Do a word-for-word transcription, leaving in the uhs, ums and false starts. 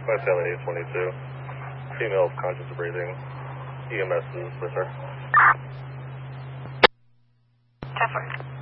West Valley eight twenty-two. Female conscious of breathing. E M S is with her. ten four.